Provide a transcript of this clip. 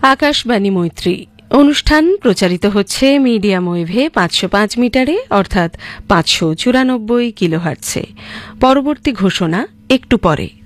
আকাশবাণী মৈত্রী অনুষ্ঠান প্রচারিত হচ্ছে মিডিয়াম ওয়েভে 505 মিটারে অর্থাৎ 594 কিলোহার্টজে। পরবর্তী ঘোষণা একটু পরে।